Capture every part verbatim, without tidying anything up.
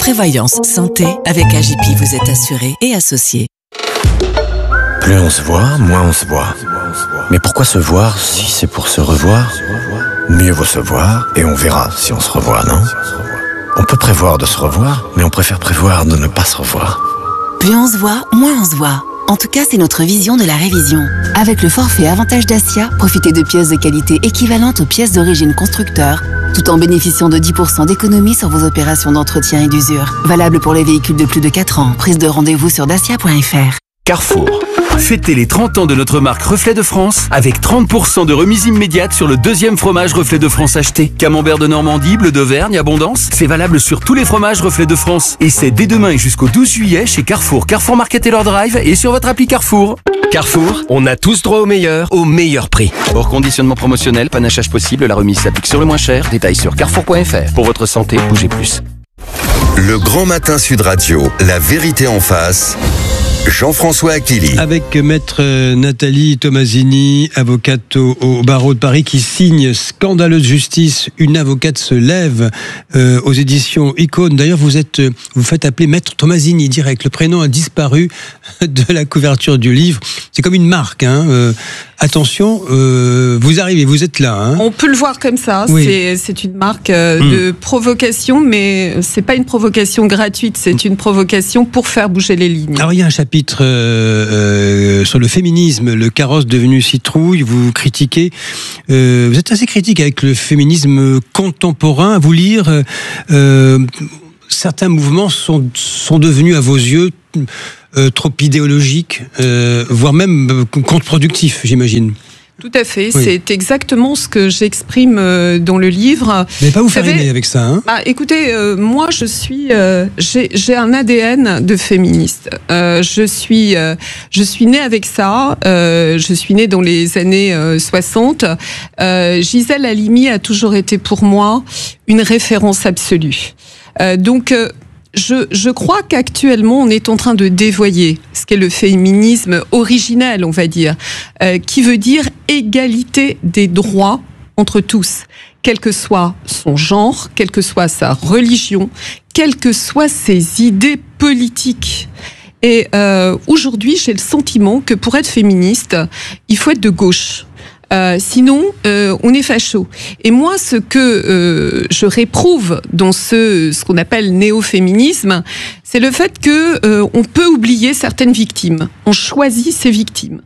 Prévoyance santé, avec A J P, vous êtes assuré et associé. Plus on se voit, moins on se voit. Mais pourquoi se voir si c'est pour se revoir? Mieux vaut se voir et on verra si on se revoit, non? On peut prévoir de se revoir, mais on préfère prévoir de ne pas se revoir. Plus on se voit, moins on se voit. En tout cas, c'est notre vision de la révision. Avec le forfait Avantage Dacia, profitez de pièces de qualité équivalentes aux pièces d'origine constructeur, tout en bénéficiant de dix pour cent d'économie sur vos opérations d'entretien et d'usure. Valable pour les véhicules de plus de quatre ans. Prise de rendez-vous sur dacia point f r. Carrefour. Fêtez les trente ans de notre marque Reflet de France avec trente pour cent de remise immédiate sur le deuxième fromage Reflet de France acheté. Camembert de Normandie, bleu d'Auvergne, Abondance. C'est valable sur tous les fromages Reflet de France. Et c'est dès demain et jusqu'au douze juillet chez Carrefour, Carrefour Market et leur Drive et sur votre appli Carrefour. Carrefour, on a tous droit au meilleur, au meilleur prix. Hors conditionnement promotionnel, panachage possible, la remise s'applique sur le moins cher. Détails sur carrefour point f r. Pour votre santé, bougez plus. Le Grand Matin Sud Radio, la vérité en face. Jean-François Achilli. Avec maître Nathalie Tomasini, avocate au, au barreau de Paris, qui signe Scandaleuse justice, une avocate se lève euh, aux éditions Icône. D'ailleurs, vous êtes, vous faites appeler maître Tomasini direct. Le prénom a disparu de la couverture du livre. C'est comme une marque, hein. Euh, attention, euh, vous arrivez, vous êtes là. Hein. On peut le voir comme ça. Oui. C'est, c'est une marque euh, mmh. de provocation, mais c'est pas une provocation gratuite. C'est une provocation pour faire bouger les lignes. Alors il y a un chapitre Euh, euh, sur le féminisme, le carrosse devenu citrouille. Vous critiquez, euh, vous êtes assez critique avec le féminisme contemporain. À vous lire, euh, certains mouvements sont, sont devenus à vos yeux euh, trop idéologiques, euh, voire même euh, contre-productifs, j'imagine. Tout à fait, oui. C'est exactement ce que j'exprime euh, dans le livre. Vous n'allez pas vous, vous faire aimer avec ça, hein? Bah, écoutez, euh, moi je suis, euh, j'ai, j'ai un A D N de féministe. Euh, je suis, euh, je suis née avec ça. Euh, je suis née dans les années euh, soixante. Euh, Gisèle Halimi a toujours été pour moi une référence absolue. Euh, donc euh, Je, je crois qu'actuellement, on est en train de dévoyer ce qu'est le féminisme originel, on va dire, euh, qui veut dire égalité des droits entre tous, quel que soit son genre, quelle que soit sa religion, quelles que soient ses idées politiques. Et euh, aujourd'hui, j'ai le sentiment que pour être féministe, il faut être de gauche. Euh, sinon, euh, on est facho. Et moi, ce que euh, je réprouve dans ce ce qu'on appelle néo-féminisme, c'est le fait que euh, on peut oublier certaines victimes. On choisit ses victimes.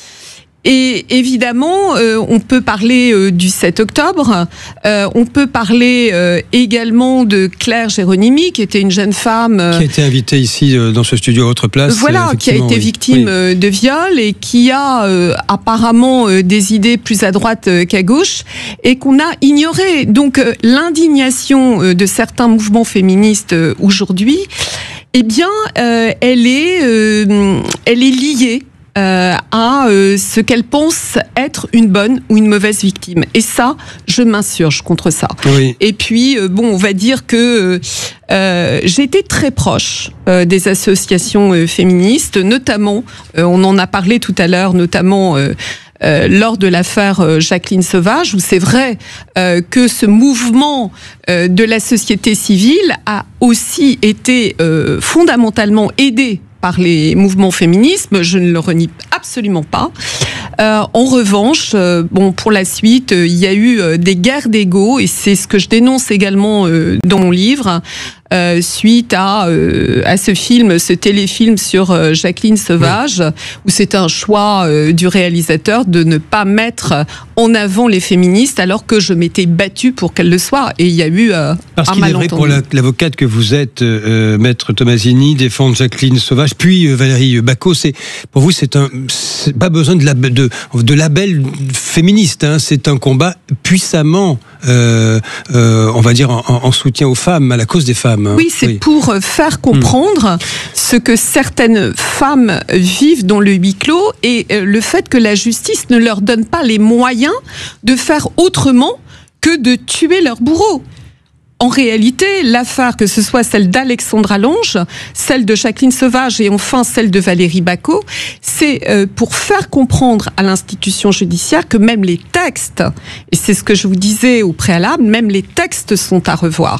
Et évidemment, euh, on peut parler euh, du sept octobre, euh, on peut parler euh, également de Claire Géronimi, qui était une jeune femme... Euh, qui a été invitée ici euh, dans ce studio à votre place. Voilà, qui a été oui. victime oui. de viol et qui a euh, apparemment euh, des idées plus à droite euh, qu'à gauche et qu'on a ignoré. Donc euh, l'indignation euh, de certains mouvements féministes euh, aujourd'hui, eh bien, euh, elle est, euh, elle est liée Euh, à euh, ce qu'elle pense être une bonne ou une mauvaise victime. Et ça, je m'insurge contre ça. Oui. Et puis, euh, bon, on va dire que euh, j'ai été très proche euh, des associations euh, féministes, notamment, euh, on en a parlé tout à l'heure, notamment euh, Euh, lors de l'affaire euh, Jacqueline Sauvage, où c'est vrai euh, que ce mouvement euh, de la société civile a aussi été euh, fondamentalement aidé par les mouvements féministes, je ne le renie absolument pas. Euh, en revanche, euh, bon, pour la suite, euh, il y a eu euh, des guerres d'ego, et c'est ce que je dénonce également euh, dans mon livre, euh, suite à, euh, à ce film, ce téléfilm sur euh, Jacqueline Sauvage, oui. où c'est un choix euh, du réalisateur de ne pas mettre en avant les féministes, alors que je m'étais battue pour qu'elles le soient, et il y a eu euh, Parce un qu'il malentendu. est vrai pour la, l'avocate que vous êtes, euh, maître Tomasini, défendre Jacqueline Sauvage, puis euh, Valérie Bacot, c'est, pour vous, c'est un, c'est pas besoin de, la, de, de label féministe, hein, c'est un combat puissamment, euh, euh, on va dire, en, en soutien aux femmes, à la cause des femmes. Hein. Oui, c'est oui. pour faire comprendre mmh. ce que certaines femmes vivent dans le huis clos et le fait que la justice ne leur donne pas les moyens de faire autrement que de tuer leur bourreau. En réalité, l'affaire, que ce soit celle d'Alexandra Lange, celle de Jacqueline Sauvage et enfin celle de Valérie Bacot, c'est pour faire comprendre à l'institution judiciaire que même les textes, et c'est ce que je vous disais au préalable, même les textes sont à revoir.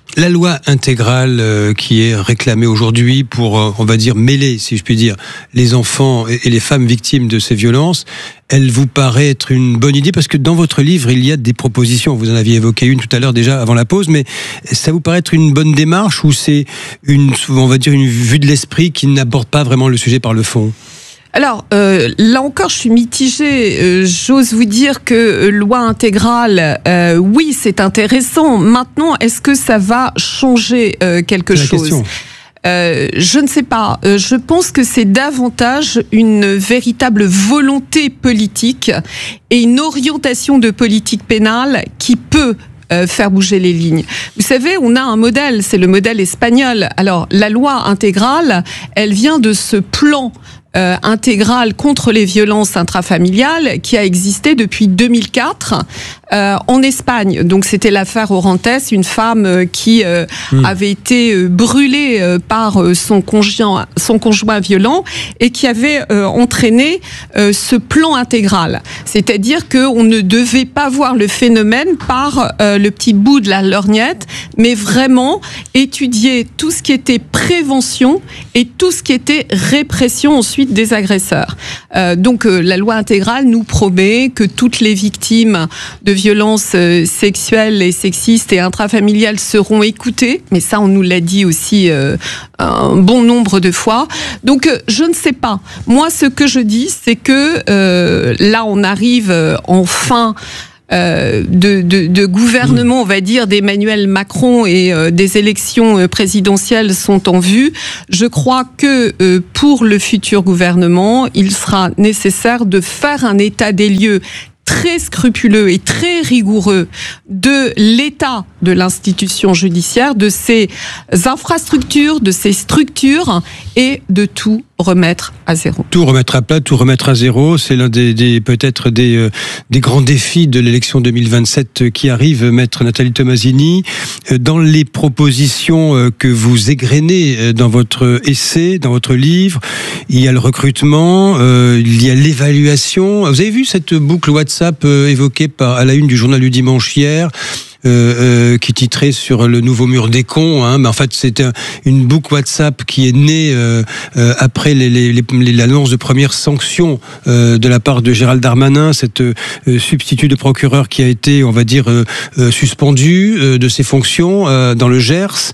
La loi intégrale euh, qui est réclamée aujourd'hui pour, euh, on va dire, mêler, si je puis dire, les enfants et, et les femmes victimes de ces violences, elle vous paraît être une bonne idée? Parce que dans votre livre, il y a des propositions. Vous en aviez évoqué une tout à l'heure déjà avant la pause, mais ça vous paraît être une bonne démarche ou c'est une, on va dire, une vue de l'esprit qui n'aborde pas vraiment le sujet par le fond? Alors, euh, là encore, je suis mitigée. Euh, j'ose vous dire que euh, loi intégrale, euh, oui, c'est intéressant. Maintenant, est-ce que ça va changer euh, quelque chose ? Euh, je ne sais pas. Euh, je pense que c'est davantage une véritable volonté politique et une orientation de politique pénale qui peut Euh, faire bouger les lignes. Vous savez, on a un modèle, c'est le modèle espagnol. Alors, la loi intégrale, elle vient de ce plan euh, intégral contre les violences intrafamiliales qui a existé depuis deux mille quatre euh, en Espagne. Donc, c'était l'affaire Orantes, une femme euh, qui euh, mmh. avait été euh, brûlée euh, par euh, son conjoint, son conjoint violent et qui avait euh, entraîné euh, ce plan intégral. C'est-à-dire qu'on ne devait pas voir le phénomène par euh, le petit bout de la lorgnette, mais vraiment étudier tout ce qui était prévention et tout ce qui était répression ensuite des agresseurs. Euh, donc euh, la loi intégrale nous promet que toutes les victimes de violences euh, sexuelles et sexistes et intrafamiliales seront écoutées, mais ça on nous l'a dit aussi euh, un bon nombre de fois. Donc euh, je ne sais pas. Moi ce que je dis c'est que euh, là on arrive euh, en fin Euh, de, de, de gouvernement, on va dire, d'Emmanuel Macron et euh, des élections euh, présidentielles sont en vue. Je crois que euh, pour le futur gouvernement, il sera nécessaire de faire un état des lieux très scrupuleux et très rigoureux de l'état de l'institution judiciaire, de ses infrastructures, de ses structures et de tout remettre à zéro. Tout remettre à plat, tout remettre à zéro, c'est l'un des, des peut-être des, euh, des grands défis de l'élection deux mille vingt-sept qui arrive, maître Nathalie Tomasini. Dans les propositions que vous égrenez dans votre essai, dans votre livre, il y a le recrutement, euh, il y a l'évaluation. Vous avez vu cette boucle WhatsApp euh, évoquée par, à la une du journal du dimanche hier, Euh, euh, qui titrait sur le nouveau mur des cons, hein, mais en fait c'est un, une boucle WhatsApp qui est née euh, euh, après les, les, les, l'annonce de premières sanctions euh, de la part de Gérald Darmanin, cette euh, substitut de procureur qui a été, on va dire, euh, euh, suspendu euh, de ses fonctions euh, dans le Gers,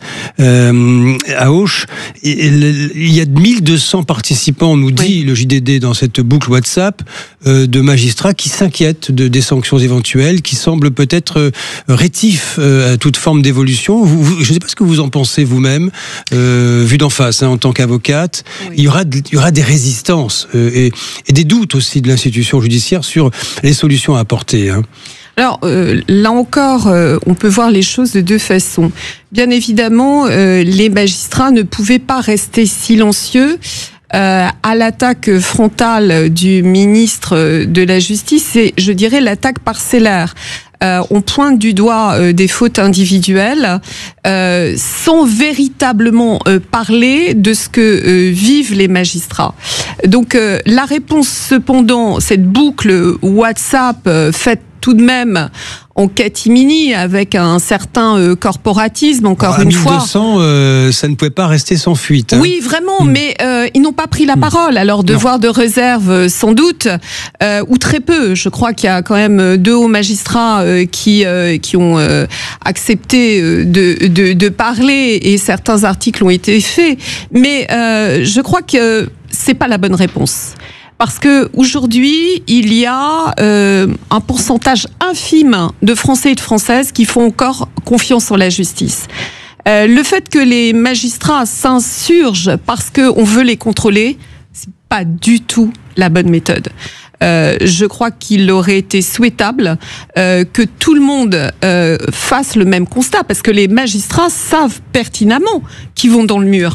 euh, à Auch. Et, et, il y a mille deux cents participants, nous dit oui. le J D D dans cette boucle WhatsApp, euh, de magistrats qui s'inquiètent de, des sanctions éventuelles, qui semblent peut-être euh, réticents à toute forme d'évolution. Vous, vous, je ne sais pas ce que vous en pensez vous-même, euh, vu d'en face, hein, en tant qu'avocate. Oui. Il y aura, il y aura des résistances euh, et, et des doutes aussi de l'institution judiciaire sur les solutions à apporter. Hein. Alors euh, là encore, euh, on peut voir les choses de deux façons. Bien évidemment, euh, les magistrats ne pouvaient pas rester silencieux Euh, à l'attaque frontale du ministre de la Justice, et je dirais l'attaque parcellaire. Euh, on pointe du doigt euh, des fautes individuelles euh, sans véritablement euh, parler de ce que euh, vivent les magistrats. Donc euh, la réponse cependant, cette boucle WhatsApp euh, faite tout de même en catimini avec un certain euh, corporatisme, encore ah, une fois. mille deux cents, euh, ça ne pouvait pas rester sans fuite. Hein. Oui, vraiment, mmh. mais euh, ils n'ont pas pris la mmh. parole. Alors, devoir de réserve, sans doute, euh, ou très peu. Je crois qu'il y a quand même deux hauts magistrats euh, qui euh, qui ont euh, accepté de, de de parler, et certains articles ont été faits. Mais euh, je crois que c'est pas la bonne réponse. Parce que aujourd'hui, il y a euh, un pourcentage infime de Français et de Françaises qui font encore confiance en la justice. Euh, le fait que les magistrats s'insurgent parce qu'on veut les contrôler, c'est pas du tout la bonne méthode. Euh, je crois qu'il aurait été souhaitable euh, que tout le monde euh, fasse le même constat, parce que les magistrats savent pertinemment qu'ils vont dans le mur.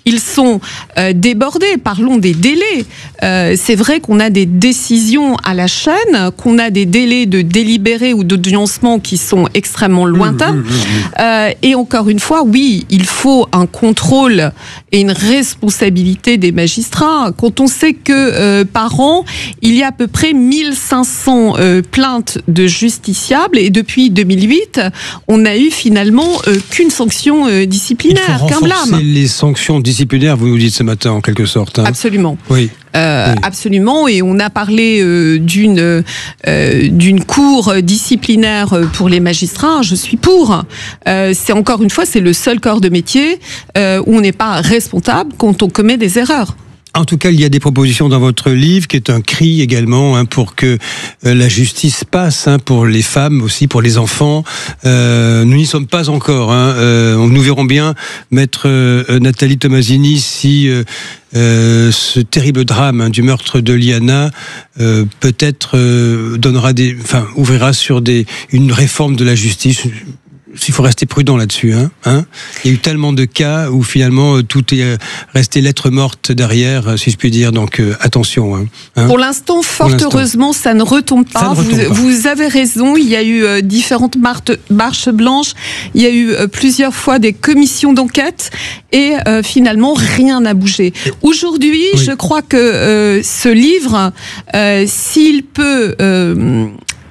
ils sont euh, débordés. Parlons des délais. Euh, c'est vrai qu'on a des décisions à la chaîne, qu'on a des délais de délibéré ou d'audiencement qui sont extrêmement lointains. Mmh, mmh, mmh. Euh, et encore une fois, oui, il faut un contrôle et une responsabilité des magistrats. Quand on sait que euh, par an, il y a à peu près mille cinq cents euh, plaintes de justiciables et depuis deux mille huit, on n'a eu finalement euh, qu'une sanction euh, disciplinaire, qu'un blâme. Il faut renforcer les sanctions disciplinaires, vous nous dites ce matin, en quelque sorte. Hein. Absolument. Oui. Euh, oui. Absolument, et on a parlé euh, d'une euh, d'une cour disciplinaire pour les magistrats. Je suis pour. Euh, c'est encore une fois, c'est le seul corps de métier euh, où on n'est pas responsable quand on commet des erreurs. En tout cas, il y a des propositions dans votre livre qui est un cri également hein, pour que euh, la justice passe hein, pour les femmes aussi, pour les enfants. Euh, nous n'y sommes pas encore. Hein. Euh, nous verrons bien, maître euh, Nathalie Tomasini, si euh, euh, ce terrible drame hein, du meurtre de Liana euh, peut-être euh, donnera des, enfin, ouvrira sur des une réforme de la justice. Il faut rester prudent là-dessus. Hein, hein. Il y a eu tellement de cas où finalement tout est resté lettre morte derrière, si je puis dire. Donc euh, attention. Hein, hein. Pour l'instant, fort Pour heureusement, ça ne retombe pas. Ne retombe vous, pas. Vous avez raison. Il y a eu euh, différentes marques, marches blanches. Il y a eu euh, plusieurs fois des commissions d'enquête et euh, finalement rien n'a bougé. Aujourd'hui, oui. je crois que euh, ce livre, euh, s'il peut euh,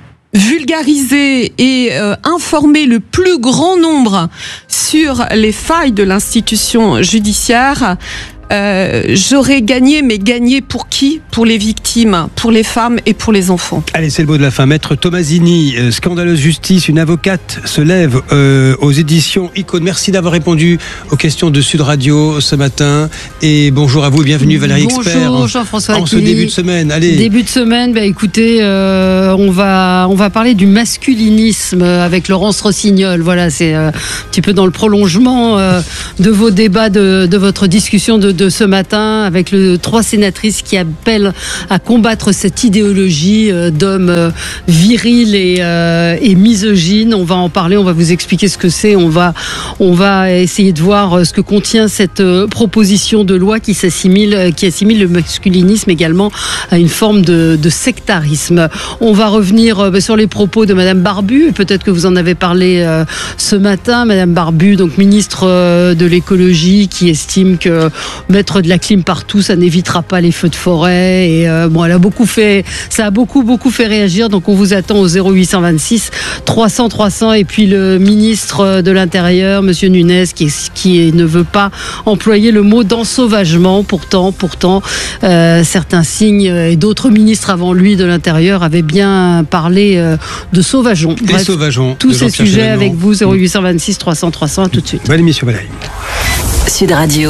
vulgariser et euh, informer le plus grand nombre sur les failles de l'institution judiciaire, Euh, j'aurais gagné, mais gagné pour qui ? Pour les victimes, pour les femmes et pour les enfants. Allez, c'est le mot de la fin. Maître Tomasini, euh, scandaleuse justice, une avocate se lève euh, aux éditions Icône. Merci d'avoir répondu aux questions de Sud Radio ce matin. Et bonjour à vous, bienvenue Valérie bonjour, Expert. Bonjour Jean-François. En, en ce début de semaine, allez. Début de semaine, bah écoutez, euh, on va on va parler du masculinisme avec Laurence Rossignol. Voilà, c'est euh, un petit peu dans le prolongement euh, de vos débats, de, de votre discussion de de ce matin avec le trois sénatrices qui appellent à combattre cette idéologie euh, d'hommes euh, virils et, euh, et misogynes. On va en parler, on va vous expliquer ce que c'est. On va, on va essayer de voir ce que contient cette euh, proposition de loi qui s'assimile, qui assimile le masculinisme également à une forme de, de sectarisme. On va revenir euh, sur les propos de Madame Barbu. Peut-être que vous en avez parlé euh, ce matin. Madame Barbu, donc ministre euh, de l'écologie, qui estime que mettre de la clim partout, ça n'évitera pas les feux de forêt. Et euh, bon, elle a beaucoup fait, ça a beaucoup beaucoup fait réagir. Donc on vous attend au zéro huit cent vingt-six trois cents trois cents. Et puis le ministre de l'Intérieur, Monsieur Nunes, qui qui ne veut pas employer le mot d'ensauvagement. Pourtant, pourtant, euh, certains signes et d'autres ministres avant lui de l'Intérieur avaient bien parlé euh, de sauvageons. Les sauvageons. Tous ces sujets avec vous, zéro huit cent vingt-six trois cents trois cents. À tout de suite. Bonne émission, Valérie. Sud Radio.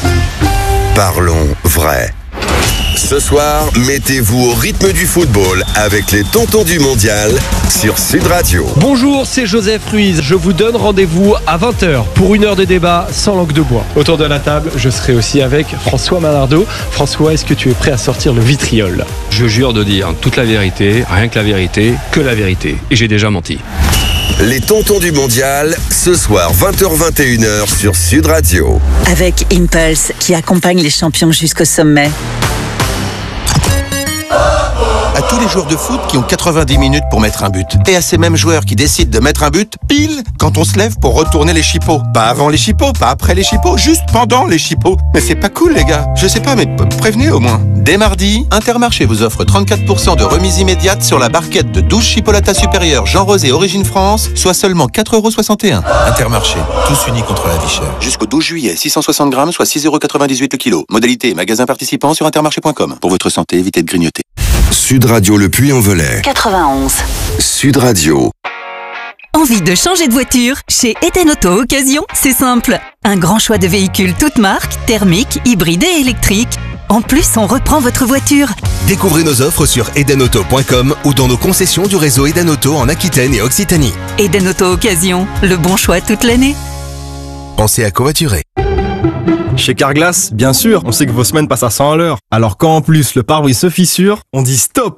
Parlons vrai. Ce soir, mettez-vous au rythme du football avec les tontons du mondial sur Sud Radio. Bonjour, c'est Joseph Ruiz. Je vous donne rendez-vous à vingt heures pour une heure de débat sans langue de bois. Autour de la table, je serai aussi avec François Manardo. François, est-ce que tu es prêt à sortir le vitriol ? Je jure de dire toute la vérité, rien que la vérité, que la vérité. Et j'ai déjà menti. Les tontons du mondial, ce soir vingt heures vingt et une heures sur Sud Radio. Avec Impulse qui accompagne les champions jusqu'au sommet. À tous les joueurs de foot qui ont quatre-vingt-dix minutes pour mettre un but. Et à ces mêmes joueurs qui décident de mettre un but pile quand on se lève pour retourner les chipots. Pas avant les chipots, pas après les chipots, juste pendant les chipots. Mais c'est pas cool les gars. Je sais pas, mais prévenez au moins. Dès mardi, Intermarché vous offre trente-quatre pour cent de remise immédiate sur la barquette de douze chipolatas supérieures Jean Rosé Origine France, soit seulement quatre euros soixante et un. Intermarché, tous unis contre la vie chère. Jusqu'au douze juillet, six cent soixante grammes, soit six euros quatre-vingt-dix-huit le kilo. Modalité et magasin participant sur intermarché point com. Pour votre santé, évitez de grignoter. Sud Radio Le Puy-en-Velay. quatre-vingt-onze. Sud Radio. Envie de changer de voiture ? Chez Eden Auto Occasion, c'est simple. Un grand choix de véhicules toutes marques, thermiques, hybrides et électriques. En plus, on reprend votre voiture. Découvrez nos offres sur eden auto point com ou dans nos concessions du réseau Eden Auto en Aquitaine et Occitanie. Eden Auto Occasion, le bon choix toute l'année. Pensez à covoiturer. Chez Carglass, bien sûr, on sait que vos semaines passent à cent à l'heure. Alors quand en plus le pare-brise se fissure, on dit stop!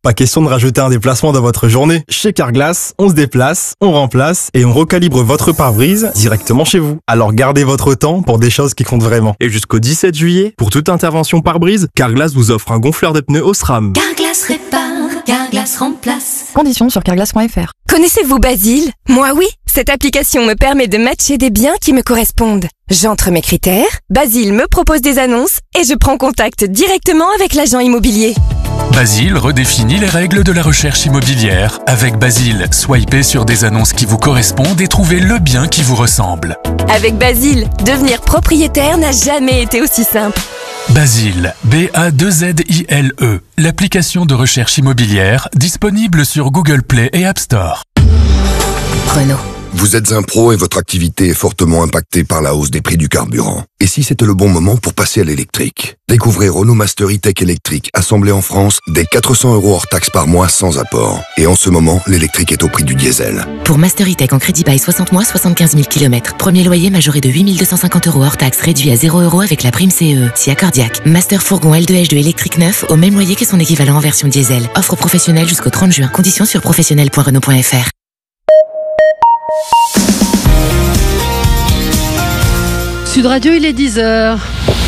Pas question de rajouter un déplacement dans votre journée. Chez Carglass, on se déplace, on remplace et on recalibre votre pare-brise directement chez vous. Alors gardez votre temps pour des choses qui comptent vraiment. Et jusqu'au dix-sept juillet, pour toute intervention pare-brise, Carglass vous offre un gonfleur de pneus Osram. Carglass répare, Carglass remplace. Conditions sur carglass point f r. Connaissez-vous Basile? Moi oui. Cette application me permet de matcher des biens qui me correspondent. J'entre mes critères, Basile me propose des annonces et je prends contact directement avec l'agent immobilier. Basile redéfinit les règles de la recherche immobilière. Avec Basile, swipez sur des annonces qui vous correspondent et trouvez le bien qui vous ressemble. Avec Basile, devenir propriétaire n'a jamais été aussi simple. Basile, B A deux Z I L E, l'application de recherche immobilière disponible sur Google Play et App Store. Renault. Vous êtes un pro et votre activité est fortement impactée par la hausse des prix du carburant. Et si c'était le bon moment pour passer à l'électrique? Découvrez Renault Master E-Tech électrique, assemblé en France, dès quatre cents euros hors taxe par mois sans apport. Et en ce moment, l'électrique est au prix du diesel. Pour Master E-Tech en crédit bail soixante mois, soixante-quinze mille kilomètres. Premier loyer majoré de huit mille deux cent cinquante euros hors taxe, réduit à zéro euros avec la prime C E E. Si accordiaque. Master fourgon L deux H deux électrique neuf au même loyer que son équivalent en version diesel. Offre professionnelle jusqu'au trente juin. Conditions sur professionnel point renault point f r. Sud Radio, il est dix heures.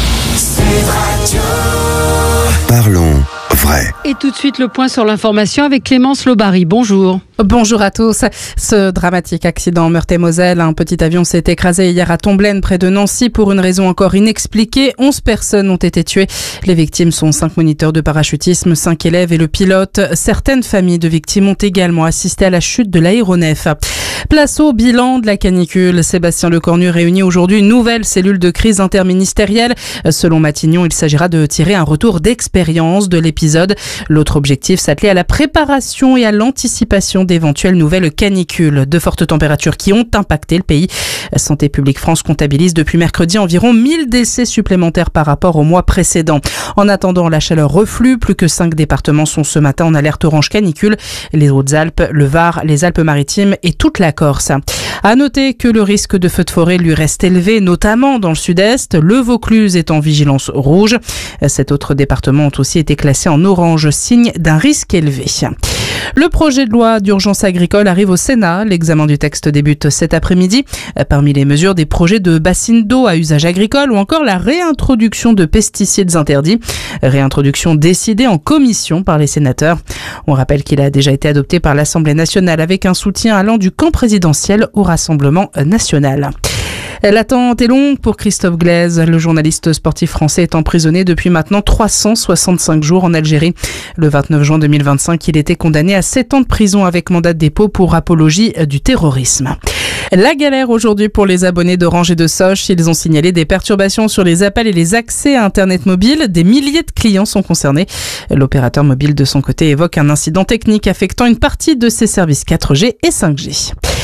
Parlons vrai. Et tout de suite, le point sur l'information avec Clémence Lobary. Bonjour. Bonjour à tous. Ce dramatique accident en Meurthe-et-Moselle, un petit avion s'est écrasé hier à Tomblaine, près de Nancy, pour une raison encore inexpliquée. onze personnes ont été tuées. Les victimes sont cinq moniteurs de parachutisme, cinq élèves et le pilote. Certaines familles de victimes ont également assisté à la chute de l'aéronef. Place au bilan de la canicule. Sébastien Lecornu réunit aujourd'hui une nouvelle cellule de crise interministérielle. Selon Matignon, il s'agira de tirer un retour d'expérience de l'épisode. L'autre objectif, s'atteler à la préparation et à l'anticipation d'éventuelles nouvelles canicules. De fortes températures qui ont impacté le pays. Santé publique France comptabilise depuis mercredi environ mille décès supplémentaires par rapport au mois précédent. En attendant, la chaleur reflue. Plus que cinq départements sont ce matin en alerte orange canicule. Les Hautes-Alpes, le Var, les Alpes-Maritimes et toute la Corse. À noter que le risque de feu de forêt lui reste élevé, notamment dans le sud-est. Le Vaucluse est en vigilance rouge. Cet autre département ont aussi été classés en orange, signe d'un risque élevé. Le projet de loi d'urgence agricole arrive au Sénat. L'examen du texte débute cet après-midi. Parmi les mesures, des projets de bassines d'eau à usage agricole ou encore la réintroduction de pesticides interdits. Réintroduction décidée en commission par les sénateurs. On rappelle qu'il a déjà été adopté par l'Assemblée nationale avec un soutien allant du camp présidentiel au Rassemblement national. L'attente est longue pour Christophe Glaise. Le journaliste sportif français est emprisonné depuis maintenant trois cent soixante-cinq jours en Algérie. Le vingt-neuf juin deux mille vingt-cinq, il était condamné à sept ans de prison avec mandat de dépôt pour apologie du terrorisme. La galère aujourd'hui pour les abonnés d'Orange et de Soch. Ils ont signalé des perturbations sur les appels et les accès à Internet mobile. Des milliers de clients sont concernés. L'opérateur mobile de son côté évoque un incident technique affectant une partie de ses services quatre G et cinq G.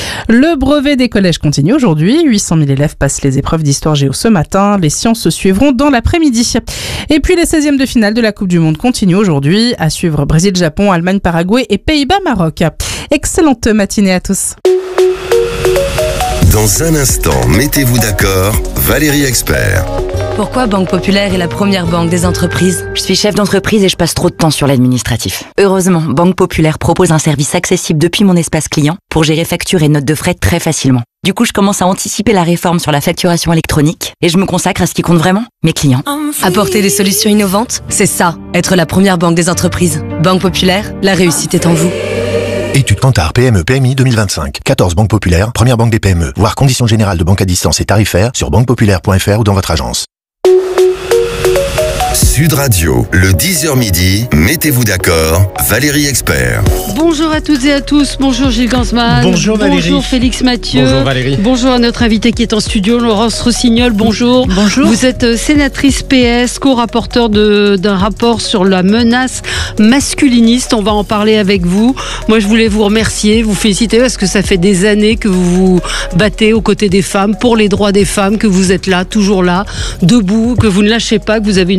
Le brevet des collèges continue aujourd'hui. huit cent mille élèves passent les épreuves d'histoire géo ce matin. Les sciences se suivront dans l'après-midi. Et puis les seizièmes de finale de la Coupe du Monde continuent aujourd'hui. À suivre Brésil-Japon, Allemagne-Paraguay et Pays-Bas-Maroc. Excellente matinée à tous. Dans un instant, mettez-vous d'accord, Valérie Expert. Pourquoi Banque Populaire est la première banque des entreprises? Je suis chef d'entreprise et je passe trop de temps sur l'administratif. Heureusement, Banque Populaire propose un service accessible depuis mon espace client pour gérer factures et notes de frais très facilement. Du coup, je commence à anticiper la réforme sur la facturation électronique et je me consacre à ce qui compte vraiment, mes clients. Apporter des solutions innovantes, c'est ça, être la première banque des entreprises. Banque Populaire, la réussite est en vous. Étude Kantar P M E P M I deux mille vingt-cinq. quatorze banques populaires, première banque des P M E. Voir conditions générales de banque à distance et tarifaires sur banque populaire point f r ou dans votre agence. Sud Radio, le dix heures midi, mettez-vous d'accord, Valérie Expert. Bonjour à toutes et à tous, bonjour Gilles Gansman. Bonjour Valérie. Bonjour Félix Mathieu. Bonjour Valérie. Bonjour à notre invité qui est en studio, Laurence Rossignol, bonjour. Bonjour. Vous êtes sénatrice P S, co-rapporteur de, d'un rapport sur la menace masculiniste, on va en parler avec vous. Moi je voulais vous remercier, vous féliciter parce que ça fait des années que vous vous battez aux côtés des femmes, pour les droits des femmes, que vous êtes là, toujours là, debout, que vous ne lâchez pas, que vous avez une parole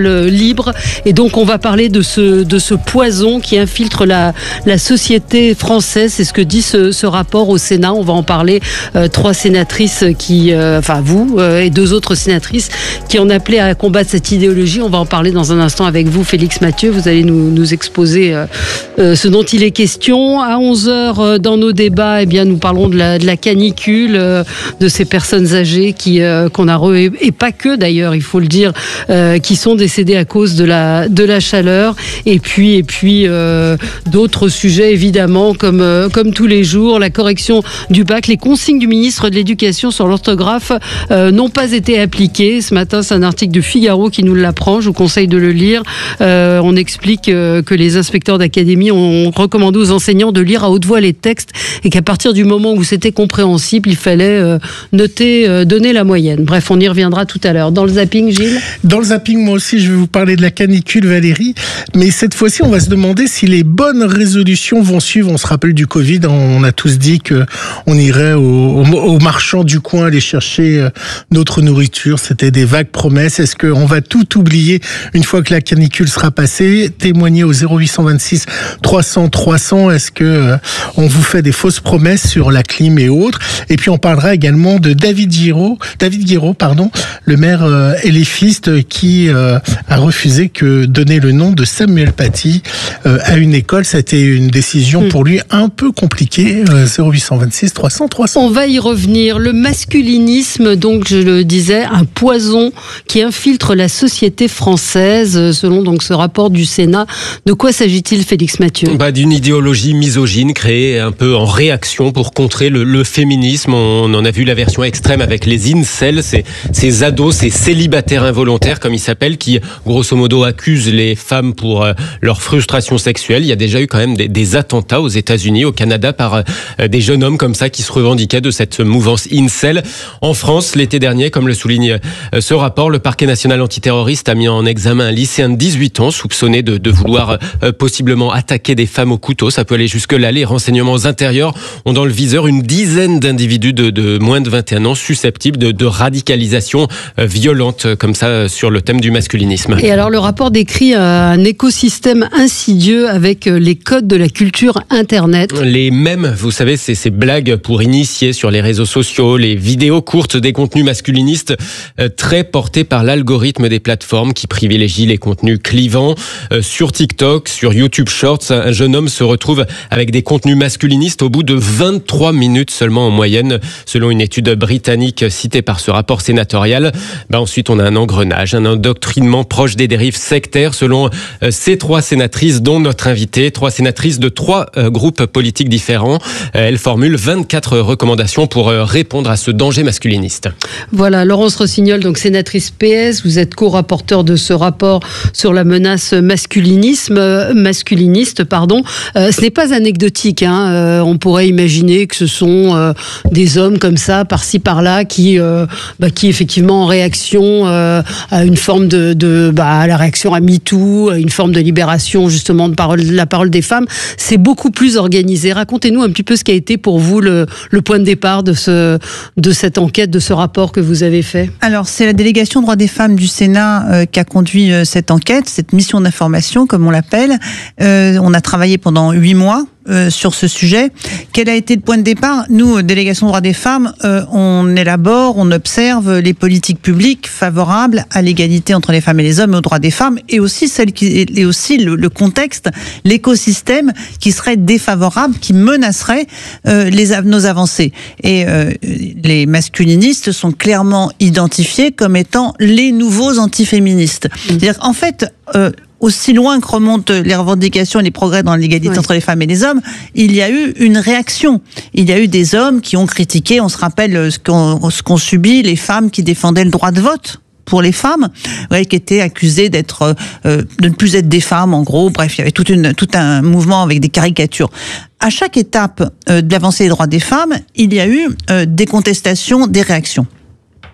parole libre. Et donc on va parler de ce, de ce poison qui infiltre la, la société française. C'est ce que dit ce, ce rapport au Sénat. On va en parler. Euh, trois sénatrices qui, euh, enfin vous euh, et deux autres sénatrices qui en appelaient à combattre cette idéologie. On va en parler dans un instant avec vous, Félix Mathieu. Vous allez nous, nous exposer euh, euh, ce dont il est question. À onze heures, euh, dans nos débats, eh bien, nous parlerons de la, de la canicule, euh, de ces personnes âgées qui, euh, qu'on a re... et pas que d'ailleurs, il faut le dire, euh, qui sont décédées à cause de la, de la chaleur. Et puis, et puis euh, d'autres sujets, évidemment, comme, euh, comme tous les jours, la correction du bac, les consignes du ministre de l'Éducation sur l'orthographe euh, n'ont pas été appliquées. Ce matin, c'est un article du Figaro qui nous l'apprend. Je vous conseille de le lire. Euh, on explique euh, que les inspecteurs d'académie ont recommandé aux enseignants de lire à haute voix les textes et qu'à partir du moment où c'était compréhensible, il fallait euh, noter, euh, donner la moyenne. Bref, on y reviendra tout à l'heure. Dans le zapping, Gilles ? Dans le zapping, moi aussi, je vais vous parler de la canicule, Valérie. Mais cette fois-ci, on va se demander si les bonnes résolutions vont suivre. On se rappelle du Covid. On a tous dit qu'on irait au, au, au marchand du coin aller chercher notre nourriture. C'était des vagues promesses. Est-ce qu'on va tout oublier une fois que la canicule sera passée? Témoignez au zéro huit cent vingt-six trois cents trois cents. Est-ce que euh, on vous fait des fausses promesses sur la clim et autres? Et puis on parlera également de David Guiraud, David Guiraud, pardon, le maire euh, éléphiste qui euh, a refusé que donner le nom de Samuel Paty euh, à une école. Ça a été une décision mmh. pour lui un peu compliquée. Euh, zéro huit cent vingt-six trois cents trois cents. On va y revenir. Le masculinisme, donc je le disais, un poison qui infiltre la société française, selon donc ce rapport du Sénat. De quoi s'agit-il, Félix Mathieu ? Bah, d'une idéologie misogyne créée un peu en réaction pour contrer le, le féminisme. On en a vu la version extrême avec les incels, ces, ces ados, ces célibataires involontaires comme ils s'appellent, qui grosso modo accusent les femmes pour euh, leur frustration sexuelle. Il y a déjà eu quand même des, des attentats aux États-Unis, au Canada, par euh, des jeunes hommes comme ça qui se revendiquaient de cette mouvance incel. En France, l'été dernier, comme le souligne euh, ce rapport, le parquet national antiterroriste a mis en examen un lycéen de dix-huit ans soupçonné de, de vouloir euh, possiblement attaquer des femmes au couteau. Ça peut aller jusque-là. Les renseignements intérieurs ont dans le viseur une dizaine d'individus de, de moins de vingt et un ans susceptibles de, de radicalisation euh, violente euh, comme ça euh, sur le thème du masculinisme. Et alors le rapport décrit euh, un écosystème insidieux avec euh, les codes de la culture Internet. Les mèmes, vous savez, c'est ces blagues pour initier sur les réseaux sociaux, les vidéos courtes des contenus masculinistes euh, très portés par l'algorithme des plateformes qui privilégient les contenus clivants. Euh, sur TikTok, sur YouTube Shorts, un jeune homme se retrouve avec des contenus masculinistes au bout de vingt-trois minutes seulement en moyenne, selon une étude britannique citée par ce rapport sénatorial. Ben ensuite, on a un engrenage, un endoctrinement proche des dérives sectaires, selon euh, ces trois sénatrices, dont notre invitée, trois sénatrices de trois euh, groupes politiques différents. Euh, elles formulent vingt-quatre recommandations pour euh, répondre à ce danger masculiniste. Voilà, Laurence Rossignol, donc sénatrice P S, vous êtes co-rapporteur de ce rapport sur la menace masculinisme, euh, masculiniste. Pardon. Euh, ce n'est pas anecdotique. Hein. Euh, on pourrait imaginer que ce sont euh, des hommes comme ça, par-ci, par-là, qui, euh, bah, qui effectivement en réaction euh, à une forme de, de bah, à la réaction à MeToo, à une forme de libération justement de parole, la parole des femmes. C'est beaucoup plus organisé. Racontez-nous un petit peu ce qui a été pour vous le, le point de départ de, ce, de cette enquête, de ce rapport que vous avez fait. Alors, c'est la délégation droits des femmes du Sénat euh, qui a conduit euh, cette enquête, cette mission d'information, comme on l'appelle. Euh, on a travaillé pendant huit mois. Euh, sur ce sujet. Quel a été le point de départ? Nous, délégation droits des femmes, euh, on élabore, on observe les politiques publiques favorables à l'égalité entre les femmes et les hommes et aux droits des femmes, et aussi celles qui, et aussi le, le contexte, l'écosystème qui serait défavorable, qui menacerait euh, les, nos avancées. Et euh, les masculinistes sont clairement identifiés comme étant les nouveaux antiféministes. Mmh. C'est-à-dire qu'en fait, euh, aussi loin que remontent les revendications et les progrès dans l'égalité oui. entre les femmes et les hommes, il y a eu une réaction. Il y a eu des hommes qui ont critiqué, on se rappelle ce qu'ont, ce qu'ont subi les femmes qui défendaient le droit de vote pour les femmes, ouais, qui étaient accusées d'être, euh, de ne plus être des femmes, en gros. Bref, il y avait toute une, tout un mouvement avec des caricatures. À chaque étape euh, de l'avancée des droits des femmes, il y a eu euh, des contestations, des réactions.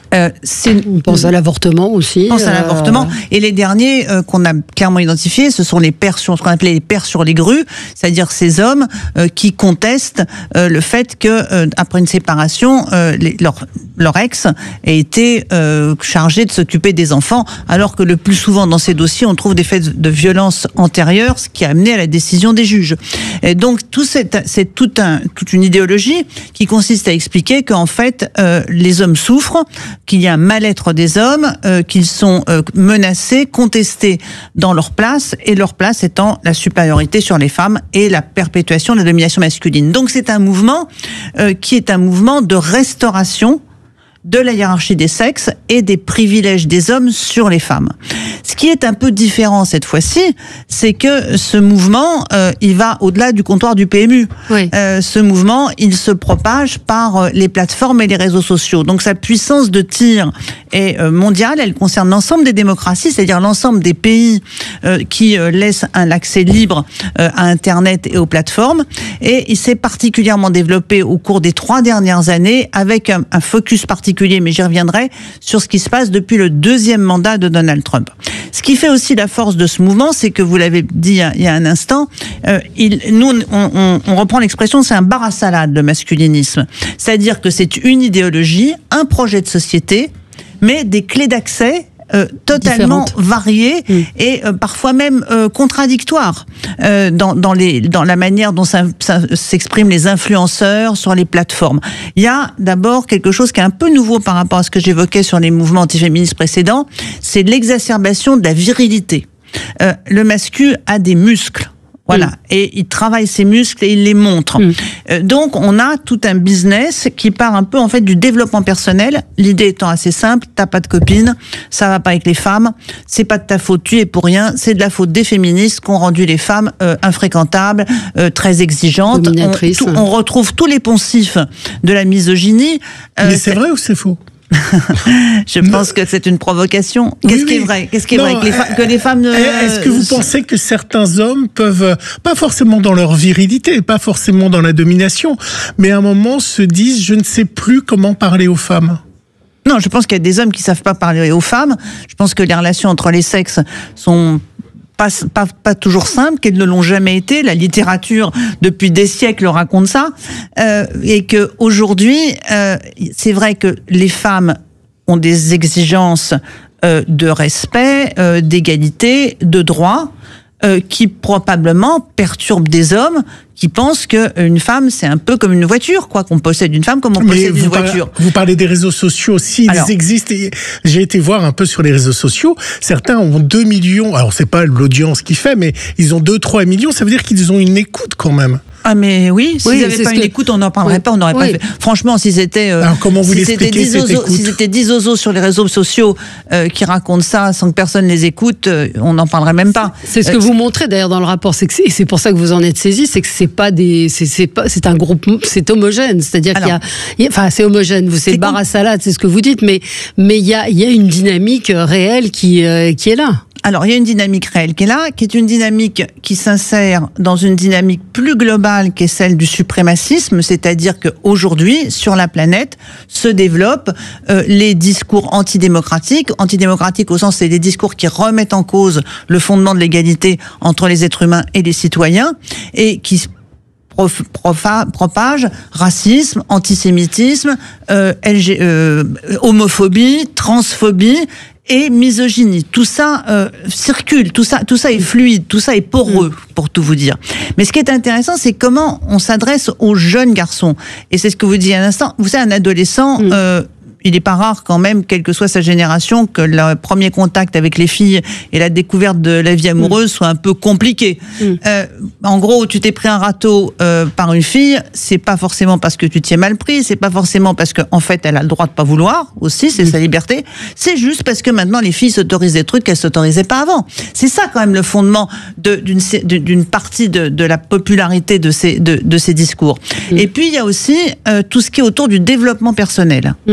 Euh, c'est... On pense à l'avortement aussi. On pense à euh... l'avortement. Et les derniers euh, qu'on a clairement identifiés, ce sont les pères sur, ce qu'on appelait les pères sur les grues, c'est-à-dire ces hommes euh, qui contestent euh, le fait que euh, après une séparation, euh, les, leur, leur ex ait été euh, chargé de s'occuper des enfants, alors que le plus souvent dans ces dossiers, on trouve des faits de violence antérieurs, ce qui a amené à la décision des juges. Et donc tout c'est, c'est tout un, toute une idéologie qui consiste à expliquer qu'en fait euh, les hommes souffrent, qu'il y a un mal-être des hommes, euh, qu'ils sont euh, menacés, contestés dans leur place, et leur place étant la supériorité sur les femmes et la perpétuation de la domination masculine. Donc c'est un mouvement euh, qui est un mouvement de restauration de la hiérarchie des sexes et des privilèges des hommes sur les femmes. Ce qui est un peu différent cette fois-ci, c'est que ce mouvement, euh, il va au-delà du comptoir du P M U. Oui. Euh, ce mouvement, il se propage par les plateformes et les réseaux sociaux. Donc sa puissance de tir est euh, mondiale, elle concerne l'ensemble des démocraties, c'est-à-dire l'ensemble des pays euh, qui euh, laissent un accès libre euh, à Internet et aux plateformes. Et il s'est particulièrement développé au cours des trois dernières années avec un, un focus particulier, mais j'y reviendrai, sur ce qui se passe depuis le deuxième mandat de Donald Trump. Ce qui fait aussi la force de ce mouvement, c'est que vous l'avez dit il y a un instant, euh, il, nous on, on, on reprend l'expression, c'est un bar à salade, le masculinisme. C'est-à-dire que c'est une idéologie, un projet de société, mais des clés d'accès Euh, totalement Différentes. variées mmh. et euh, parfois même euh, contradictoires euh, dans, dans, les, dans la manière dont ça, ça s'expriment les influenceurs sur les plateformes. Il y a d'abord quelque chose qui est un peu nouveau par rapport à ce que j'évoquais sur les mouvements antiféministes précédents, c'est l'exacerbation de la virilité. Euh, le masculin a des muscles. Voilà, mmh. et il travaille ses muscles et il les montre. Mmh. Euh, donc, on a tout un business qui part un peu en fait du développement personnel. L'idée étant assez simple, t'as pas de copine, ça va pas avec les femmes, c'est pas de ta faute, tu es pour rien, c'est de la faute des féministes qui ont rendu les femmes euh, infréquentables, euh, très exigeantes. On, tout, on retrouve tous les poncifs de la misogynie. Euh, Mais c'est, c'est vrai ou c'est faux? Je pense que c'est une provocation. Qu'est-ce oui, qui est vrai? Qu'est-ce qui est non, vrai que les, fa- que les femmes ne... Est-ce que vous pensez que certains hommes peuvent, pas forcément dans leur virilité, pas forcément dans la domination, mais à un moment se disent, je ne sais plus comment parler aux femmes? Non, je pense qu'il y a des hommes qui savent pas parler aux femmes. Je pense que les relations entre les sexes sont Pas, pas, pas toujours simples, qu'elles ne l'ont jamais été. La littérature, depuis des siècles, raconte ça. Euh, et que aujourd'hui, euh, c'est vrai que les femmes ont des exigences euh, de respect, euh, d'égalité, de droit, euh, qui probablement perturbent des hommes qui pensent qu'une femme, c'est un peu comme une voiture, quoi, qu'on possède une femme comme on possède une parlez, voiture. Vous parlez des réseaux sociaux aussi, ils alors, existent. Et j'ai été voir un peu sur les réseaux sociaux. Certains ont deux millions, alors c'est pas l'audience qui fait, mais ils ont deux, trois millions, ça veut dire qu'ils ont une écoute quand même. Ah mais oui, s'ils oui, n'avaient pas une que... écoute, on n'en parlerait oui. pas, on n'aurait oui. pas fait. Franchement, si c'était euh, Alors, comment vous si c'était dix oiseaux, si c'était dix oiseaux sur les réseaux sociaux euh, qui racontent ça sans que personne les écoute, euh, on n'en parlerait même pas. C'est ce que euh, vous montrez d'ailleurs dans le rapport, c'est que c'est, et c'est pour ça que vous en êtes saisi, c'est que c'est pas des, c'est, c'est pas, c'est un groupe, c'est homogène, c'est-à-dire Alors, qu'il y a, il y a, enfin c'est homogène, vous c'est, c'est le bar à salade, c'est ce que vous dites, mais mais il y a il y a une dynamique réelle qui euh, qui est là. Alors, il y a une dynamique réelle qui est là, qui est une dynamique qui s'insère dans une dynamique plus globale qui est celle du suprémacisme, c'est-à-dire qu'aujourd'hui, sur la planète, se développent euh, les discours antidémocratiques. Antidémocratiques au sens, c'est des discours qui remettent en cause le fondement de l'égalité entre les êtres humains et les citoyens, et qui prof, profa, propagent racisme, antisémitisme, euh, L G, euh, homophobie, transphobie, et misogynie. Tout ça euh, circule, tout ça, tout ça est fluide, tout ça est poreux, pour tout vous dire. Mais ce qui est intéressant, c'est comment on s'adresse aux jeunes garçons. Et c'est ce que vous disiez à l'instant. Vous savez, un adolescent... Mm. Euh, il n'est pas rare quand même, quelle que soit sa génération, que le premier contact avec les filles et la découverte de la vie amoureuse mmh. soit un peu compliqué. Mmh. Euh, en gros, tu t'es pris un râteau euh, par une fille, c'est pas forcément parce que tu t'y es mal pris, c'est pas forcément parce que en fait elle a le droit de pas vouloir aussi, c'est mmh. sa liberté. C'est juste parce que maintenant les filles s'autorisent des trucs qu'elles s'autorisaient pas avant. C'est ça quand même le fondement de, d'une, d'une partie de, de la popularité de ces, de, de ces discours. Mmh. Et puis il y a aussi euh, tout ce qui est autour du développement personnel. Mmh.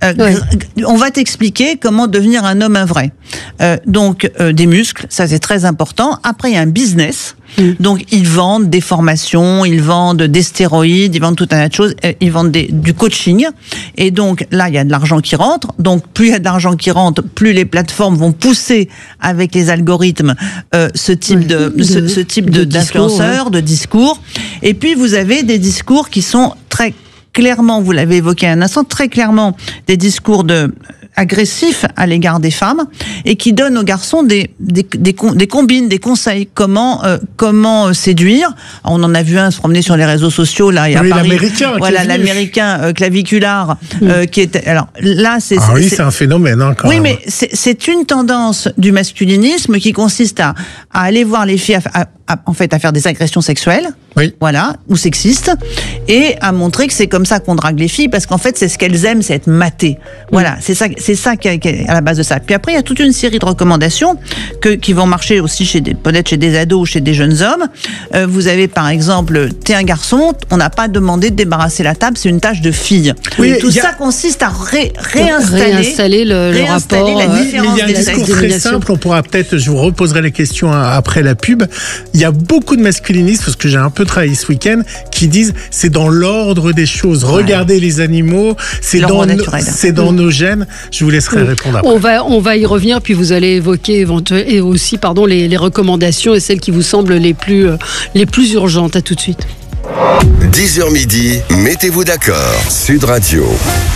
Euh, Ouais. On va t'expliquer comment devenir un homme un vrai. Euh, donc euh, des muscles, ça c'est très important. Après il y a un business. Mm. Donc ils vendent des formations, ils vendent des stéroïdes, ils vendent tout un tas de choses, euh, ils vendent des, du coaching. Et donc là il y a de l'argent qui rentre. Donc plus il y a de l'argent qui rentre, plus les plateformes vont pousser avec les algorithmes euh, ce type ouais, de, de ce, ce type de, de d'influenceurs, ouais. de discours. Et puis vous avez des discours qui sont très clairement, vous l'avez évoqué un instant, très clairement des discours de agressifs à l'égard des femmes et qui donnent aux garçons des des des, des combines, des conseils comment euh, comment séduire. Alors, on en a vu un se promener sur les réseaux sociaux là et à oui, Paris. L'américain, voilà l'américain euh, claviculaire mmh. euh, qui est alors là c'est ah c'est, oui c'est, c'est un phénomène hein, quand oui même. mais c'est c'est une tendance du masculinisme qui consiste à à aller voir les filles à, à, à, en fait à faire des agressions sexuelles. Oui. Voilà, ou sexistes, et à montrer que c'est comme ça qu'on drague les filles, parce qu'en fait, c'est ce qu'elles aiment, c'est être matées. Voilà, mmh. c'est ça, c'est ça qui est à la base de ça. Puis après, il y a toute une série de recommandations que, qui vont marcher aussi chez des, peut-être chez des ados ou chez des jeunes hommes. Euh, vous avez par exemple, t'es un garçon, on n'a pas demandé de débarrasser la table, c'est une tâche de fille. Oui, tout a... ça consiste à ré, réinstaller, réinstaller le, le rapport. La euh, différence mais il y a un des discours sexes. très simple. On pourra peut-être, je vous reposerai les questions après la pub. Il y a beaucoup de masculinistes, parce que j'ai un peu travaillé ce week-end, qui disent c'est dans l'ordre des choses. Regardez ouais. les animaux, c'est dans, no, c'est dans mmh. nos gènes. Je vous laisserai mmh. répondre après. On va, on va y revenir, puis vous allez évoquer éventuellement et aussi pardon, les, les recommandations et celles qui vous semblent les plus, euh, les plus urgentes. À tout de suite. dix heures midi, mettez-vous d'accord. Sud Radio.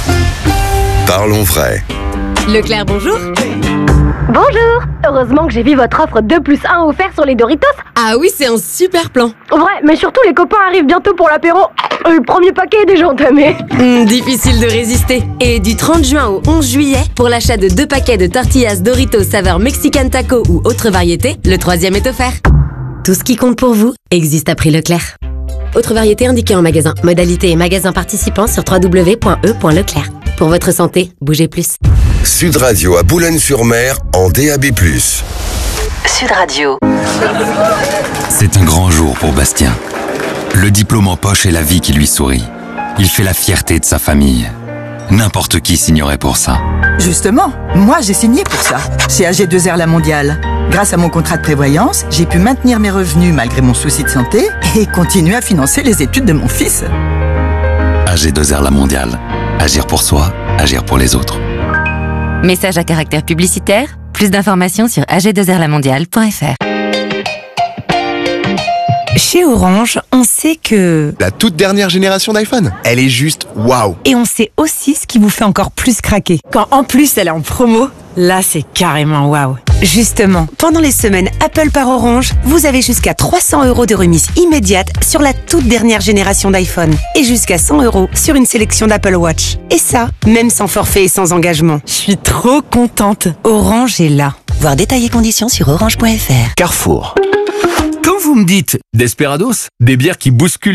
Parlons vrai. Leclerc, bonjour. Bonjour. Heureusement que j'ai vu votre offre deux plus un offert sur les Doritos. Ah oui, c'est un super plan. Vrai, mais surtout les copains arrivent bientôt pour l'apéro. Le premier paquet est déjà entamé. Mmh, difficile de résister. Et du trente juin au onze juillet, pour l'achat de deux paquets de tortillas Doritos saveur Mexican Taco ou autre variété, le troisième est offert. Tout ce qui compte pour vous existe à prix Leclerc. Autre variété indiquée en magasin. Modalité et magasin participants sur w w w point e point leclerc. Pour votre santé, bougez plus. Sud Radio à Boulogne-sur-Mer en D A B plus. Sud Radio. C'est un grand jour pour Bastien. Le diplôme en poche et la vie qui lui sourit. Il fait la fierté de sa famille. N'importe qui signerait pour ça. Justement, moi j'ai signé pour ça, chez A G deux R La Mondiale. Grâce à mon contrat de prévoyance, j'ai pu maintenir mes revenus malgré mon souci de santé et continuer à financer les études de mon fils. A G deux R La Mondiale. Agir pour soi, agir pour les autres. Message à caractère publicitaire. Plus d'informations sur a g deux r la mondiale point f r. Chez Orange, on sait que... La toute dernière génération d'iPhone, elle est juste waouh. Et on sait aussi ce qui vous fait encore plus craquer. Quand en plus elle est en promo, là c'est carrément waouh. Justement, pendant les semaines Apple par Orange, vous avez jusqu'à trois cents euros de remise immédiate sur la toute dernière génération d'iPhone et jusqu'à cent euros sur une sélection d'Apple Watch. Et ça, même sans forfait et sans engagement. Je suis trop contente. Orange est là. Voir détails et conditions sur orange point f r. Carrefour. Quand vous me dites Desperados, des bières qui bousculent